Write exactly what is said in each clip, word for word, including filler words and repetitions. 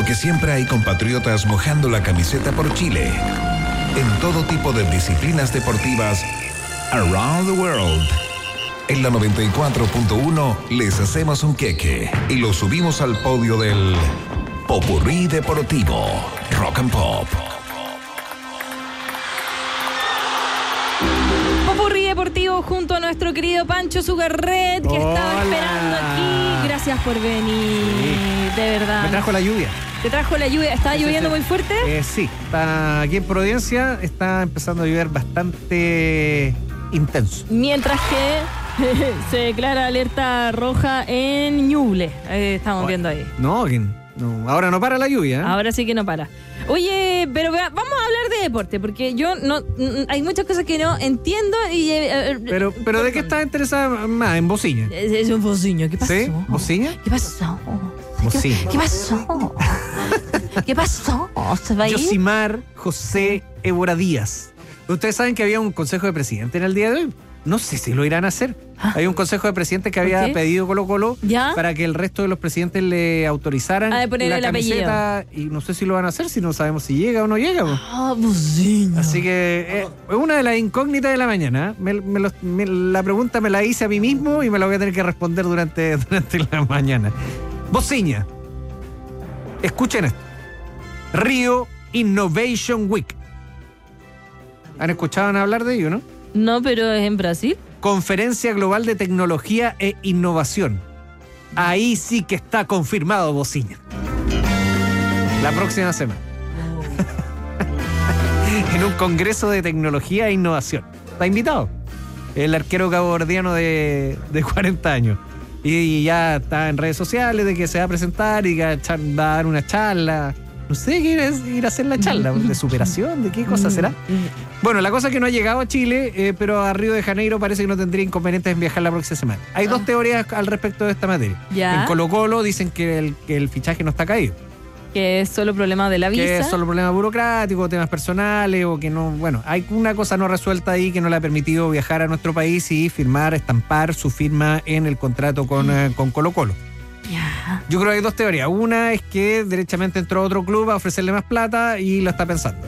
porque siempre hay compatriotas mojando la camiseta por Chile. En todo tipo de disciplinas deportivas, around the world. En la noventa y cuatro punto uno les hacemos un queque y lo subimos al podio del Popurrí Deportivo, Rock and Pop. Popurrí Deportivo junto a nuestro querido Pancho Zugarret, que Hola. estaba esperando aquí. Gracias por venir, de verdad. Me trajo la lluvia. ¿Te trajo la lluvia? ¿Estaba Sí, lloviendo sí. muy fuerte? Eh, sí, está aquí en Providencia está empezando a llover bastante intenso. Mientras que se declara alerta roja en Ñuble. Eh, estamos viendo ahí. No, que no, ahora no para la lluvia. ¿eh? Ahora sí que no para. Oye, pero vea, vamos a hablar de deporte, porque yo no... n- hay muchas cosas que no entiendo y... eh, eh, Pero, pero ¿de qué estás interesada más? ¿En bocina? Es, es un bociño. ¿Qué pasó? ¿Sí? ¿Bocina? ¿Qué pasó? Bocina. ¿Qué, qué pasó? ¿Qué pasó? ¿Se va a ir? Yosimar José Évora Díaz. Ustedes saben que había un consejo de presidente en el día de hoy. No sé si lo irán a hacer. Ah. Hay un consejo de presidente que ¿Por había qué? pedido Colo Colo ¿Ya? para que el resto de los presidentes le autorizaran Ah, de ponerle la el apellido. camiseta y no sé si lo van a hacer, si no sabemos si llega o no llega. po. Ah, bociño. Así que eh, es una de las incógnitas de la mañana. ¿eh? Me, me lo- me- la pregunta me la hice a mí mismo y me la voy a tener que responder durante, durante la mañana. Bociña. Escuchen esto. Rio Innovation Week. ¿Han escuchado hablar de ello, no? No, pero es en Brasil. Conferencia Global de Tecnología e Innovación. Ahí sí que está confirmado Bociña. La próxima semana. En un congreso de tecnología e innovación. Está invitado. El arquero caboverdiano de, de cuarenta años. Y ya está en redes sociales de que se va a presentar y que va a echar- va a dar una charla. No sé qué ir a, ir a hacer la charla. ¿De superación? ¿De qué cosa será? Bueno, la cosa es que no ha llegado a Chile, eh, pero a Río de Janeiro parece que no tendría inconvenientes en viajar la próxima semana. Hay dos teorías al respecto de esta materia. Ya. En Colo Colo dicen que el, que el fichaje no está caído. Que es solo problema de la visa. Que es solo problemas burocráticos, temas personales o que no... Bueno, hay una cosa no resuelta ahí que no le ha permitido viajar a nuestro país y firmar, estampar su firma en el contrato con, eh, con Colo Colo. Ya. Yo creo que hay dos teorías. Una es que derechamente entró a otro club a ofrecerle más plata y lo está pensando.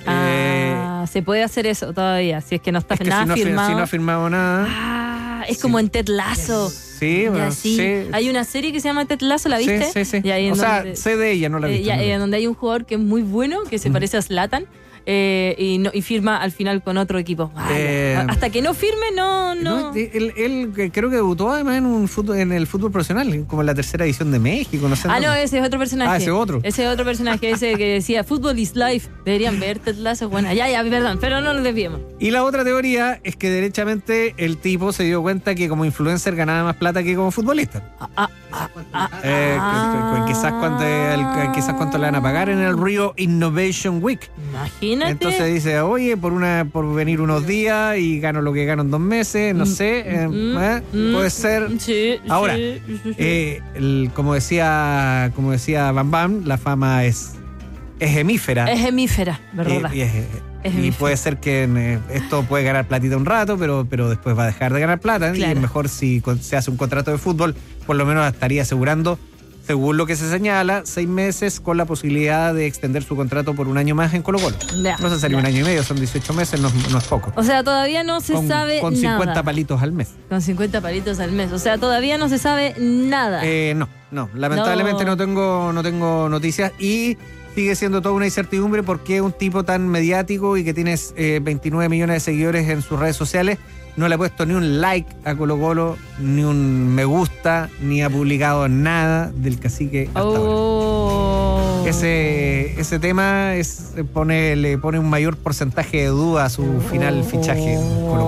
Eh, Ah, se puede hacer eso todavía, si es que no está es que nada si no, ha fir- firmado. si no ha firmado nada... Ah, es Sí. como en Ted Lasso. Sí, Ya, bueno, sí. sí. Hay una serie que se llama Ted Lasso, ¿la viste? Sí, sí, sí. Y ahí en o sea, donde- sé de ella, no la he eh, visto. ya, no la he eh, visto. donde hay un jugador que es muy bueno, que se Ujú. parece a Zlatan, eh, y, no, y firma al final con otro equipo. Vaya. Eh, Hasta que no firme, no, No, no. él, él que creo que debutó además en un fútbol, en el fútbol profesional, como en la tercera edición de México, no sé. Ah, dónde. no, ese es otro personaje. Ah, ese otro. Ese otro personaje, ese que decía Football is life. Deberían ver Ted Lasso. Bueno, ya, ya, perdón, pero no nos desviemos. Y la otra teoría es que derechamente el tipo se dio cuenta que como influencer ganaba más plata que como futbolista. Ah, ah, ah, ah, Eh, que- que- quizás, cuánto, el- quizás cuánto le van a pagar en el Rio Innovation Week. Imagínate. Entonces dice, oye, por una por venir unos días y gano lo que gano en dos meses, no sé, eh, Mm, eh, mm, puede ser. Sí, Ahora, sí, sí, sí. Eh, el- como decía como decía Bam Bam, la fama es, es hemífera. es hemífera, ¿verdad? Y, y es- Es y hemífera. puede ser que eh, esto puede ganar platita un rato, pero, pero después va a dejar de ganar plata. Y Claro. es mejor si con- se hace un contrato de fútbol, por lo menos estaría asegurando, según lo que se señala, seis meses con la posibilidad de extender su contrato por un año más en Colo Colo. Ya, No se salió ya. un año y medio, son dieciocho meses, no, no es poco. O sea, todavía no se con, sabe con cincuenta nada. palitos al mes. Con cincuenta palitos al mes. O sea, todavía no se sabe nada. Eh, no, no, lamentablemente no. No. tengo no tengo noticias y sigue siendo toda una incertidumbre por qué un tipo tan mediático y que tiene eh, veintinueve millones de seguidores en sus redes sociales no le ha puesto ni un like a Colo Colo, ni un me gusta, ni ha publicado nada del cacique hasta ahora. oh. Ese, ese tema es, pone, le pone un mayor porcentaje de duda a su final fichaje en Colo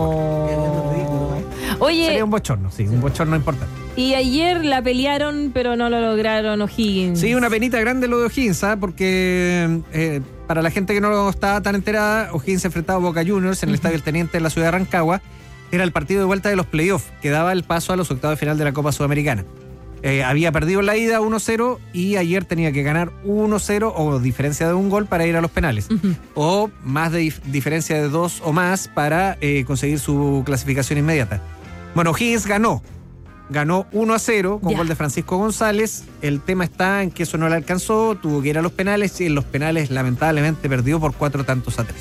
Colo. Oye, Sería un bochorno, sí, un bochorno importante. y ayer la pelearon, pero no lo lograron O'Higgins. Sí, una penita grande lo de O'Higgins, ¿ah? Porque eh, para la gente que no estaba tan enterada, O'Higgins se enfrentaba a Boca Juniors en el Estadio El Teniente en la ciudad de Rancagua. Era el partido de vuelta de los playoffs, que daba el paso a los octavos de final de la Copa Sudamericana. Eh, había perdido en la ida uno cero y ayer tenía que ganar uno cero o diferencia de un gol para ir a los penales. Ujú. O más de dif- diferencia de dos o más para eh, conseguir su clasificación inmediata. Bueno, O'Higgins ganó. ganó uno a cero con Ya. gol de Francisco González. El tema está en que eso no le alcanzó, tuvo que ir a los penales y en los penales lamentablemente perdió por cuatro tantos a tres.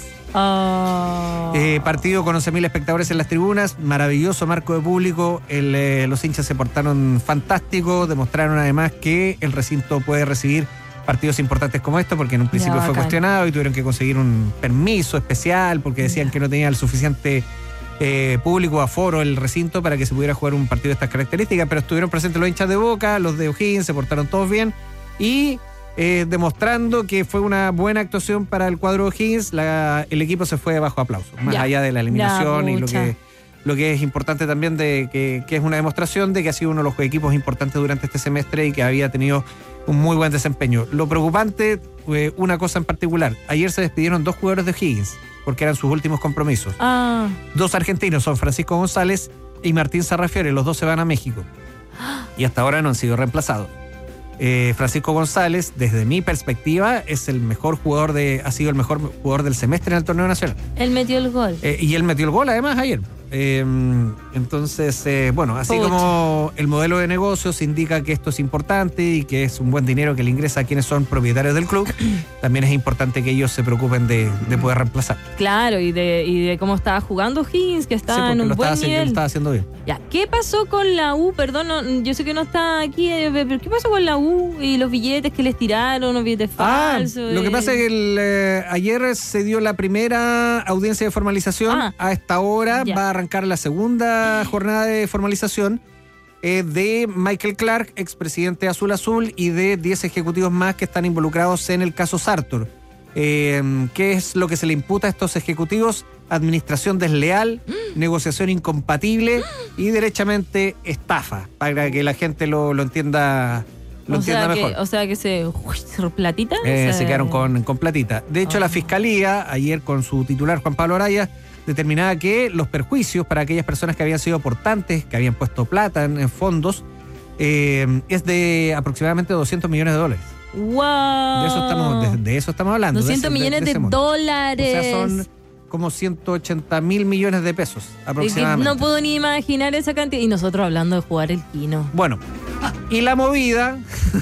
Oh. Eh, partido con once mil espectadores en las tribunas, maravilloso marco de público, el, eh, los hinchas se portaron fantástico, demostraron además que el recinto puede recibir partidos importantes como estos, porque en un principio Ya, fue bacán. cuestionado y tuvieron que conseguir un permiso especial porque decían Ya. que no tenía el suficiente eh, público, aforo el recinto para que se pudiera jugar un partido de estas características, pero estuvieron presentes los hinchas de Boca, los de O'Higgins, se portaron todos bien y eh, demostrando que fue una buena actuación para el cuadro de O'Higgins, la, el equipo se fue bajo aplauso, más Ya. allá de la eliminación Ya, y lo pucha. que, lo que es importante también de que, que es una demostración de que ha sido uno de los equipos importantes durante este semestre y que había tenido un muy buen desempeño. Lo preocupante, eh, una cosa en particular, ayer se despidieron dos jugadores de O'Higgins porque eran sus últimos compromisos. Ah, Dos argentinos son Francisco González y Martín Sarrafiore, los dos se van a México y hasta ahora no han sido reemplazados. Eh, Francisco González, desde mi perspectiva, es el mejor jugador de, ha sido el mejor jugador del semestre en el torneo nacional. él metió el gol. Eh, y él metió el gol además ayer. Eh, entonces, eh, bueno, así Pucha. como el modelo de negocios indica que esto es importante y que es un buen dinero que le ingresa a quienes son propietarios del club, también es importante que ellos se preocupen de, de poder reemplazar. Claro, y de, y de cómo estaba jugando Higgins, que Sí, estaba porque en un lo buen estaba, haciendo, lo nivel. estaba haciendo bien. Ya, ¿qué pasó con la U? Perdón, no, yo sé que no está aquí, eh, pero ¿qué pasó con la U y los billetes que les tiraron, los billetes Ah, falsos? lo que eh? pasa es que el, eh, ayer se dio la primera audiencia de formalización. Ah. A esta hora Ya. va a arrancar la segunda jornada de formalización eh, de Michael Clark, expresidente de Azul Azul, y de diez ejecutivos más que están involucrados en el caso Sartor. Eh, ¿Qué es lo que se le imputa a estos ejecutivos? Administración desleal, negociación incompatible y derechamente estafa, para que la gente lo, lo entienda, lo o, entienda sea mejor. que, o sea que se... ¿Platita? Eh, O sea, se quedaron con, con platita. De hecho, Ah. la Fiscalía, ayer con su titular Juan Pablo Araya, determinaba que los perjuicios para aquellas personas que habían sido aportantes, que habían puesto plata en, en fondos, eh, es de aproximadamente doscientos millones de dólares. ¡Wow! De eso estamos, de, de eso estamos hablando. de doscientos ese- de- millones de de, ese monto. dólares. O sea, son como ciento ochenta mil millones de pesos Es que aproximadamente. no puedo ni imaginar esa cantidad. Y nosotros hablando de jugar el Kino. Bueno, y la movida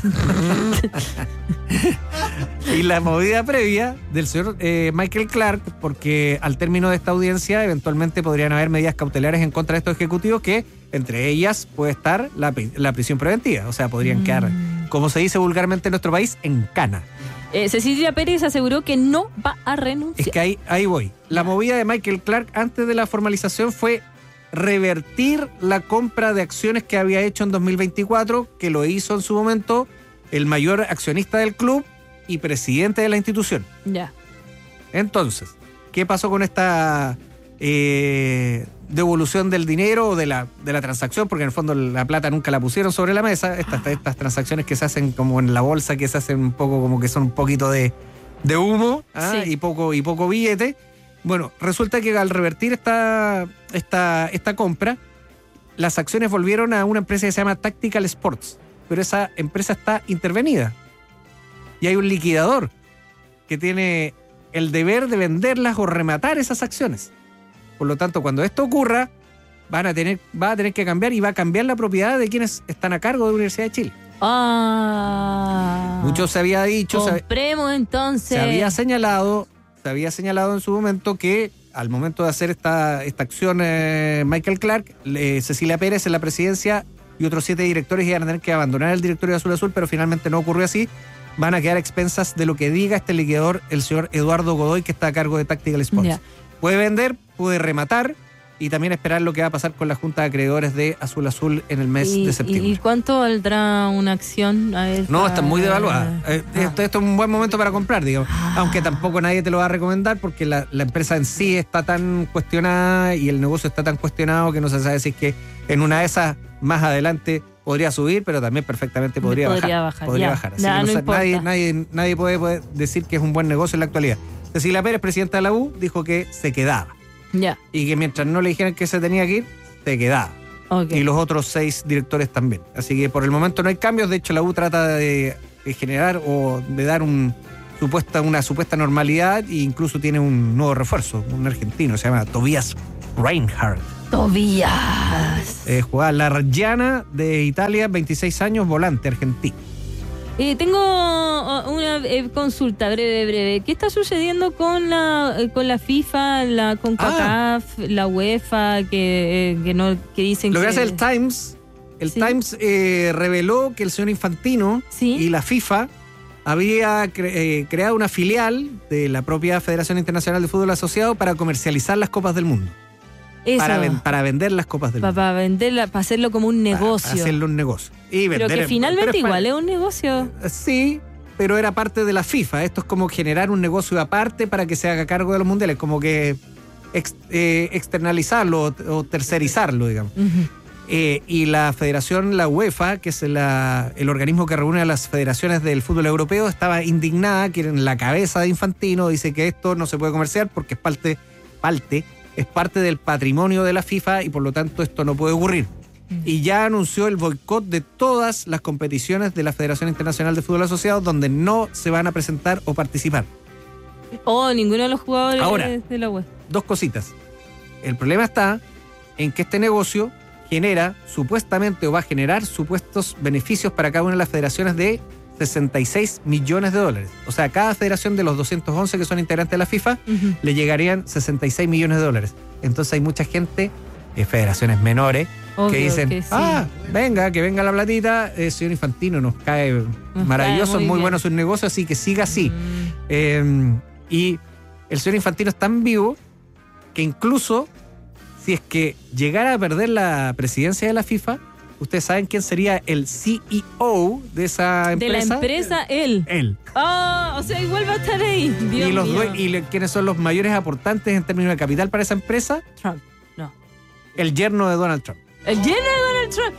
y la movida previa del señor eh, Michael Clark, porque al término de esta audiencia eventualmente podrían haber medidas cautelares en contra de estos ejecutivos, que entre ellas puede estar la, pri- la prisión preventiva, o sea, podrían Mm. quedar, como se dice vulgarmente en nuestro país, en cana. Eh, Cecilia Pérez aseguró que no va a renunciar. Es que ahí, ahí voy. La movida de Michael Clark antes de la formalización fue revertir la compra de acciones que había hecho en dos mil veinticuatro, que lo hizo en su momento el mayor accionista del club y presidente de la institución. Ya. Entonces, ¿qué pasó con esta eh, devolución del dinero o de la, de la transacción? Porque en el fondo la plata nunca la pusieron sobre la mesa. Estas, estas transacciones que se hacen como en la bolsa, que se hacen un poco como que son un poquito de, de humo, ¿ah? Sí. y, poco, y poco billete. Bueno, resulta que al revertir esta, esta, esta compra, las acciones volvieron a una empresa que se llama Tactical Sports, pero esa empresa está intervenida. Y hay un liquidador que tiene el deber de venderlas o rematar esas acciones. Por lo tanto, cuando esto ocurra, van a tener, va a tener que cambiar y va a cambiar la propiedad de quienes están a cargo de la Universidad de Chile. Ah. Mucho se había dicho, se, Compremos entonces. se había señalado, se había señalado en su momento que al momento de hacer esta, esta acción eh, Michael Clark, eh, Cecilia Pérez en la presidencia y otros siete directores iban a tener que abandonar el directorio de Azul Azul, pero finalmente no ocurrió así. Van a quedar a expensas de lo que diga este liquidador, el señor Eduardo Godoy, que está a cargo de Tactical Sports. Ya. Puede vender, puede rematar y también esperar lo que va a pasar con la Junta de Acreedores de Azul Azul en el mes ¿Y, de septiembre. ¿Y cuánto valdrá una acción? A ver, No, está muy devaluada. Eh, Ah. esto, esto es un buen momento para comprar, digamos. Aunque tampoco nadie te lo va a recomendar porque la, la empresa en sí está tan cuestionada y el negocio está tan cuestionado que no se sabe si es que en una de esas más adelante podría subir, pero también perfectamente podría, Podría bajar. bajar, Podría ya. bajar. Así Ya, que no no sé, importa. nadie, nadie, nadie puede, puede decir que es un buen negocio en la actualidad. Cecilia Pérez, presidenta de la U, dijo que se quedaba Ya. y que mientras no le dijeran que se tenía que ir, se quedaba. Ok. Y los otros seis directores también. Así que por el momento no hay cambios. De hecho, la U trata de, de generar o de dar un supuesta, una supuesta normalidad e incluso tiene un nuevo refuerzo, un argentino, se llama Tobias Reinhardt. Tobías. Eh, jugaba la Reggiana de Italia, veintiséis años, volante argentino. Eh, tengo una eh, consulta breve, breve. ¿Qué está sucediendo con la eh, con la FIFA, la CONCACAF, ah. la UEFA, que, eh, que no que dicen Lo que, que hace el Times, el ¿Sí? Times eh, reveló que el señor Infantino ¿Sí? y la FIFA había cre- eh, creado una filial de la propia Federación Internacional de Fútbol Asociado para comercializar las Copas del Mundo. Eso. Para, ven, para vender las Copas del pa, Mundo. Para venderla, para hacerlo como un negocio. Para hacerlo un negocio. Y pero vender, que finalmente pero es igual para, es un negocio. Sí, pero era parte de la FIFA. Esto es como generar un negocio aparte para que se haga cargo de los mundiales, como que ex, eh, externalizarlo o, o tercerizarlo, digamos. Uh-huh. Eh, y la federación, la UEFA, que es la, el organismo que reúne a las federaciones del fútbol europeo, estaba indignada, que en la cabeza de Infantino dice que esto no se puede comerciar porque es parte, parte, es parte del patrimonio de la FIFA y por lo tanto esto no puede ocurrir. Mm. Y ya anunció el boicot de todas las competiciones de la Federación Internacional de Fútbol Asociado donde no se van a presentar o participar. Oh, ninguno de los jugadores Ahora, de, de la UEFA. Dos cositas. El problema está en que este negocio genera supuestamente o va a generar supuestos beneficios para cada una de las federaciones de sesenta y seis millones de dólares. O sea, cada federación de los doscientos once que son integrantes de la FIFA uh-huh. le llegarían sesenta y seis millones de dólares. Entonces hay mucha gente, eh, federaciones menores, obvio que dicen, que sí. ah, venga, que venga la platita, eh, señor Infantino, nos cae nos maravilloso, cae muy, muy bueno su negocio, así que siga así. Uh-huh. Eh, y el señor Infantino es tan vivo que incluso si es que llegara a perder la presidencia de la FIFA, ¿ustedes saben quién sería el C E O de esa empresa? De la empresa, él. Él. Oh, o sea, igual va a estar ahí. Dios y los mío. due- y le- quiénes son los mayores aportantes en términos de capital para esa empresa? Trump. No. El yerno de Donald Trump. ¿El yerno de Donald Trump?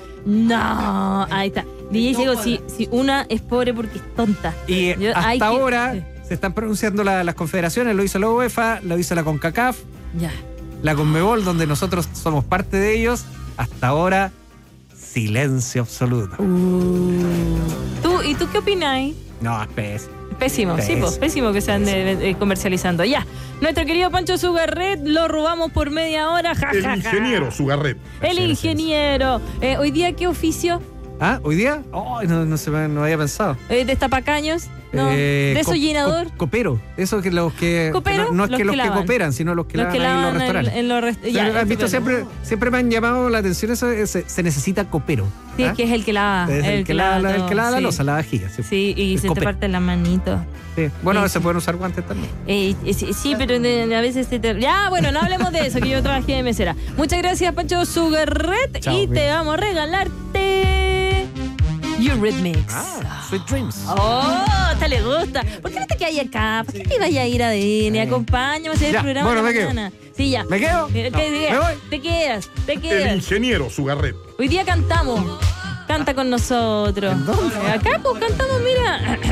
No. Ahí está. D J llegó, si, si una es pobre porque es tonta. Y Yo, hasta hay que- ahora sí. se están pronunciando la- las confederaciones, lo hizo la UEFA, lo hizo la CONCACAF, Ya. la CONMEBOL, donde nosotros somos parte de ellos. Hasta ahora, silencio absoluto. Uh. ¿Tú, ¿Y tú qué opináis? No, es pésimo. Pésimo, sí, pues pésimo que se ande eh, comercializando. Ya, nuestro querido Pancho Sugarret lo robamos por media hora. Ja, El ja, ja. ingeniero Sugarret. El ingeniero. Eh, ¿Hoy día qué oficio? ¿Ah? ¿Hoy día? Oh, no, no se me no había pensado. Eh, ¿Destapacaños? No. Eh, ¿Desollinador? co- copero. Eso que los que. ¿Copero? que no, no es Los que que los que lavan. cooperan, sino los que Los lavan que ahí en los lavan en, restaurantes. en los rest- ya, ¿Has visto? estupendo. Siempre, siempre me han llamado la atención eso. Se, se necesita copero. Sí, ¿ah? es que es el que lava. Es el, que lava, la, el que lava la todo, losa, la vajilla. Sí, sí, y El se copero. te parte la manito. Sí. Bueno, Sí, se sí. pueden usar guantes también. Eh, eh, sí, sí, pero de- a veces se te... Ya, bueno, no hablemos de eso, que yo trabajé de mesera. Muchas gracias, Pancho Sugarret. Chao, y te bien. vamos a regalarte... Eurythmics. Ah, Sweet Dreams. Oh, te le gusta. ¿Por qué no te quedas acá? ¿Por qué te vayas a ir a D N? Acompáñame a hacer Ya, el programa bueno, de me la quedo. mañana. Sí, ya. ¿Me quedo? Eh, No, te, te- me voy. te quedas, te El quedas. ingeniero Sugarret. Hoy día cantamos. Canta con nosotros. ¿En dónde? Acá, pues cantamos, mira.